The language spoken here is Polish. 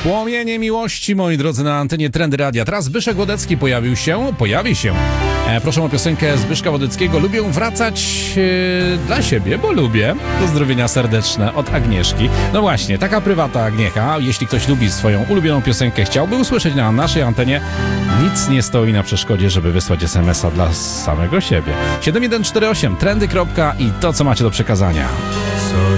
Płomienie miłości, moi drodzy, na antenie Trendy Radia. Teraz Zbyszek Wodecki pojawi się. Proszę o piosenkę Zbyszka Wodeckiego. Lubię wracać dla siebie, bo lubię. Pozdrowienia serdeczne od Agnieszki. No właśnie, taka prywata Agniecha. Jeśli ktoś lubi swoją ulubioną piosenkę, chciałby usłyszeć na naszej antenie, nic nie stoi na przeszkodzie, żeby wysłać SMS-a dla samego siebie. 7148 trendy. I to, co macie do przekazania.